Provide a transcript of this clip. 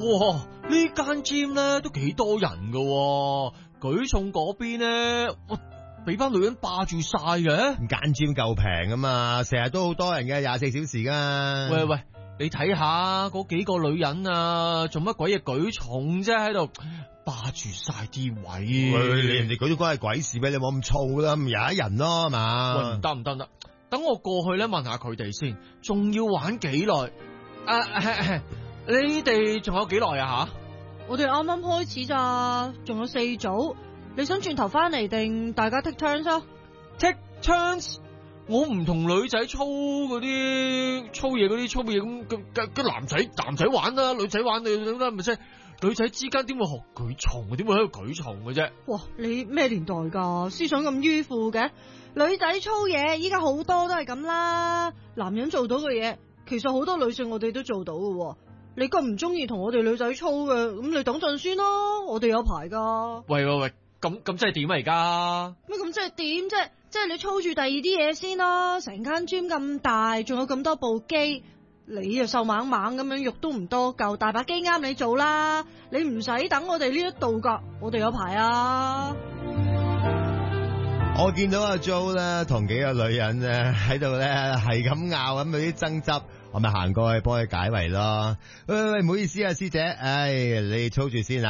哇，呢間 gym 咧都幾多人噶，舉重嗰邊咧，我俾班女人霸住晒嘅。 間 gym 夠平啊嘛，成日都好多人嘅，24小時噶。 喂喂，你睇下嗰幾個女人啊，做乜鬼嘢舉重啫？喺度霸住晒啲位。 喂，你人哋舉咗關係鬼事咩？你冇咁燥啦，咁有一人咯，係嘛？ 喂，唔得唔得唔得，等我過去咧問下佢哋先，仲要玩幾耐？你哋仲有幾耐啊？吓， 我哋啱啱開始咋，仲有4組。你想轉頭翻嚟定大家 take turns 啊 ？take turns， 我唔同女仔操嗰啲操嘢咁男仔玩啦，女仔玩你得咪先？女仔之間點會學舉重啊？點會喺度舉重嘅啫？ 哇！你咩年代噶？思想咁迂腐嘅？女仔操嘢依家好多都係咁啦，男人做到嘅嘢，其實好多女性我哋都做到嘅。你咁唔中意同我哋女仔操嘅，咁你等陣先咯，我哋有排噶。 喂，咁即係點啊而家？ 咩咁即係點啫？即係你操住第二啲嘢先咯。成間 gym 咁大，仲有咁多部機，你又瘦猛猛咁樣，肉都唔多夠，大把機啱你做啦。你唔使等我哋呢一度噶，我哋有排啊。 我見到阿 Jo 咧同幾個女人咧喺度咧係咁拗咁有啲爭執，我咪行過去幫佢解圍咯。喂，唔好意思啊，師姐，你操住先啊。